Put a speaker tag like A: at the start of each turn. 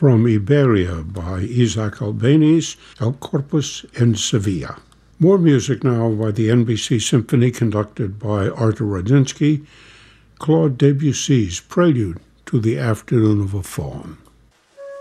A: from Iberia by Isaac Albéniz, El Corpus in Sevilla. More music now by the NBC Symphony conducted by Artur Radinsky, Claude Debussy's Prelude to the Afternoon of a Faun.